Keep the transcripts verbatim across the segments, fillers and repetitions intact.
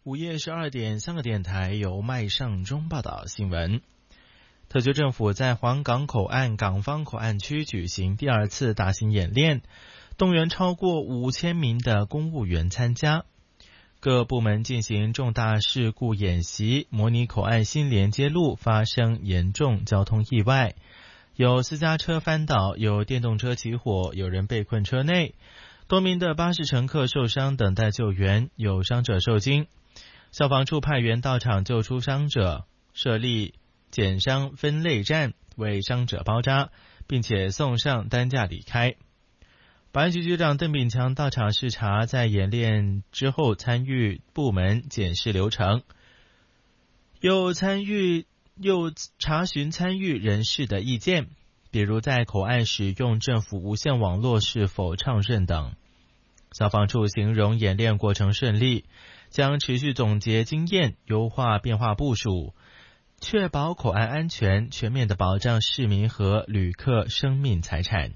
午夜十二点，香港电台由麦尚中报道新闻。特区政府在黄港口岸港方口岸区举行第二次大型演练，动员超过五千名的公务员参加。各部门进行重大事故演习，模拟口岸新连接路发生严重交通意外，有私家车翻倒，有电动车起火，有人被困车内，多名的巴士乘客受伤等待救援，有伤者受惊。消防处派员到场救出伤者，设立减伤分类站为伤者包扎，并且送上担架离开。保安局局长邓炳强到场视察，在演练之后参与部门检视流程，又参与又查询参与人士的意见，比如在口岸使用政府无线网络是否畅顺等。消防处形容演练过程顺利，将持续总结经验，优化变化部署，确保口岸安全，全面的保障市民和旅客生命财产。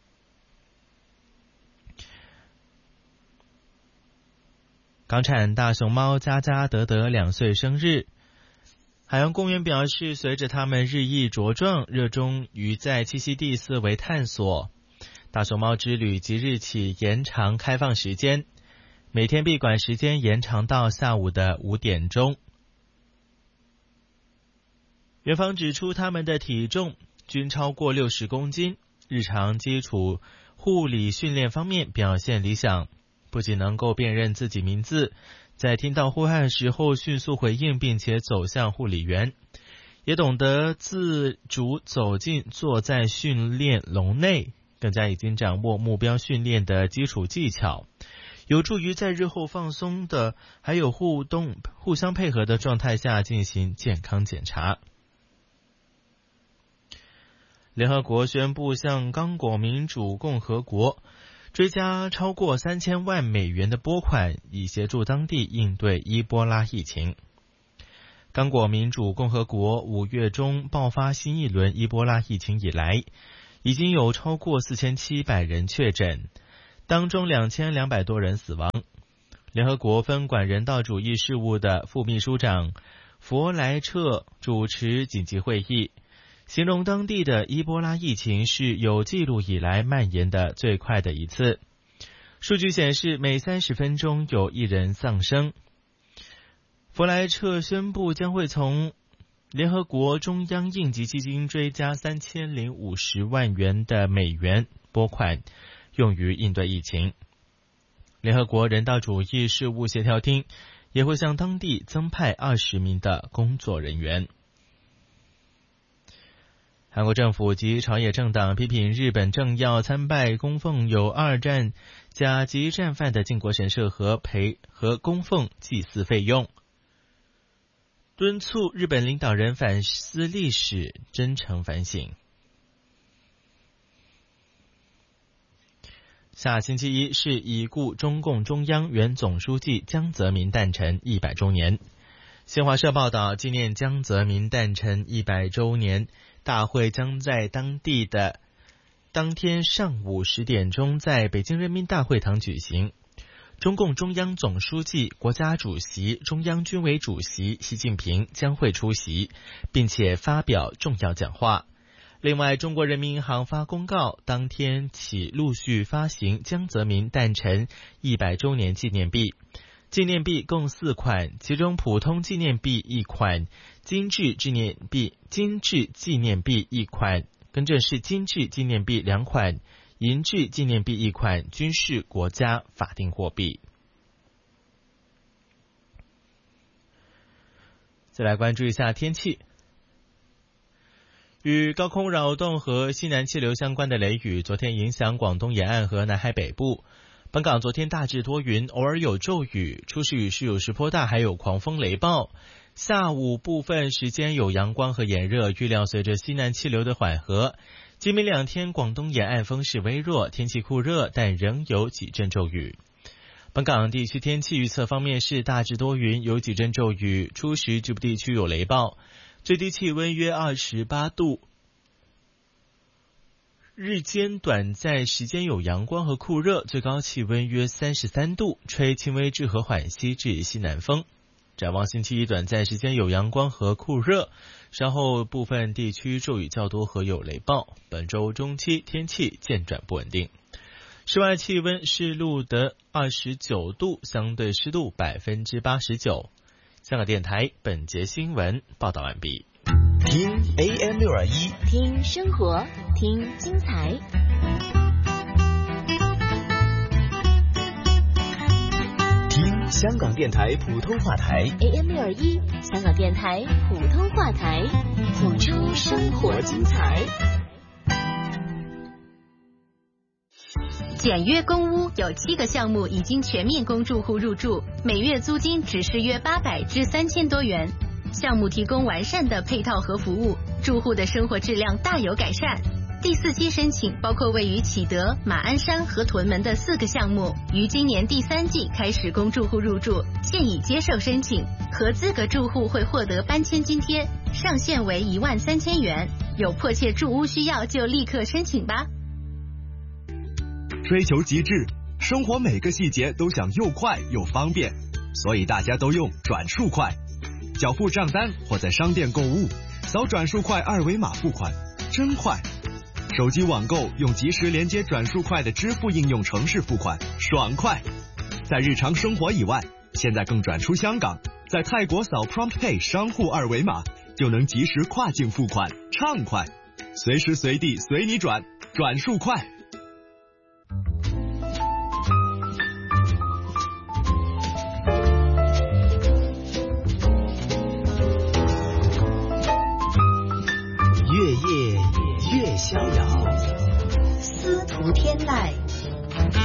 港产大熊猫佳佳得得两岁生日，海洋公园表示，随着它们日益茁壮，热衷于在栖息地四围探索，大熊猫之旅即日起延长开放时间，每天闭馆时间延长到下午的五点钟。园方指出，它们的体重均超过六十公斤，日常基础护理训练方面表现理想，不仅能够辨认自己名字，在听到呼喊时候迅速回应，并且走向护理员，也懂得自主走进坐在训练笼内，更加已经掌握目标训练的基础技巧，有助于在日后放松的还有互动互相配合的状态下进行健康检查。联合国宣布向刚果民主共和国追加超过三千万美元的拨款，以协助当地应对伊波拉疫情。刚果民主共和国五月中爆发新一轮伊波拉疫情以来，已经有超过四千七百人确诊，当中两千两百多人死亡。联合国分管人道主义事务的副秘书长弗莱彻主持紧急会议，形容当地的伊波拉疫情是有记录以来蔓延的最快的一次。数据显示，每三十分钟有一人丧生。弗莱彻宣布将会从联合国中央应急基金追加三千零五十万元的美元拨款，用于应对疫情。联合国人道主义事务协调厅也会向当地增派二十名的工作人员。韩国政府及朝野政党批评日本政要参拜供奉有二战甲级战犯的靖国神社和陪和供奉祭祀费用，敦促日本领导人反思历史，真诚反省。下星期一是已故中共中央原总书记江泽民诞辰一百周年。新华社报道，纪念江泽民诞辰一百周年大会将在当地的当天上午十点钟在北京人民大会堂举行。中共中央总书记、国家主席、中央军委主席习近平将会出席，并且发表重要讲话。另外，中国人民银行发公告，当天起陆续发行江泽民诞辰一百周年纪念币。纪念币共四款，其中普通纪念币一款，精致纪念币精致纪念币一款，更正是精致纪念币两款，银质纪念币一款，均是国家法定货币。再来关注一下天气。与高空扰动和西南气流相关的雷雨，昨天影响广东沿岸和南海北部。本港昨天大致多云，偶尔有骤雨，初时雨势有时颇大，还有狂风雷暴。下午部分时间有阳光和炎热，预料随着西南气流的缓和，今明两天广东沿岸风势微弱，天气酷热，但仍有几阵骤雨。本港地区天气预测方面是大致多云，有几阵骤雨，初时局部地区有雷暴，最低气温约二十八度。日间短暂时间有阳光和酷热，最高气温约三十三度，吹轻微至和缓西至西南风。 展望星期一短暂时间有阳光和酷热，稍后部分地区骤雨较多和有雷暴。本周中期天气渐转不稳定。室外气温是录得二十九度，相对湿度百分之八十九。香港电台本节新闻报道完毕。 听 A M 六二一， 听生活，听精彩。 听香港电台普通话台 A M 六二一，香港电台普通话台，谱出生活精彩。 简约公屋有七个项目已经全面供住户入住，每月租金只是约八百至三千多元。项目提供完善的配套和服务，住户的生活质量大有改善。第四期申请包括位于启德、马鞍山和屯门的四个项目，于今年第三季开始供住户入住，现已接受申请。合资格住户会获得搬迁津贴，上限为一万三千元。有迫切住屋需要就立刻申请吧。 追求极致，生活每个细节都想又快又方便，所以大家都用转数快。缴付账单或在商店购物，扫转数快二维码付款，真快。手机网购用即时连接转数快的支付应用程式付款，爽快。在日常生活以外，现在更转出香港，在泰国扫 PromptPay 商户二维码就能及时跨境付款，畅快。随时随地随你转，转数快。 越夜越逍遥， 司徒天籁